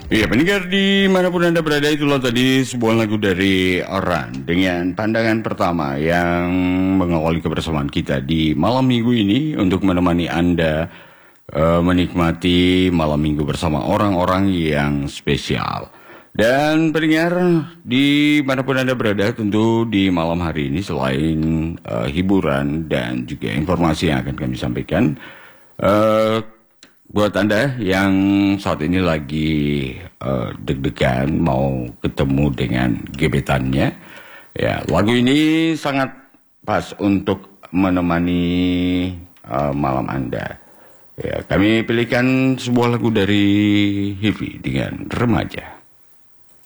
Iya, pendengar dimanapun Anda berada, itulah tadi sebuah lagu dari Oran dengan pandangan pertama yang mengawali kebersamaan kita di malam minggu ini untuk menemani Anda menikmati malam minggu bersama orang-orang yang spesial. Dan pendengar dimanapun Anda berada, tentu di malam hari ini selain hiburan dan juga informasi yang akan kami sampaikan, buat Anda yang saat ini lagi deg-degan mau ketemu dengan gebetannya, ya lagu ini sangat pas untuk menemani malam Anda. Ya, kami pilihkan sebuah lagu dari Hivi dengan Remaja.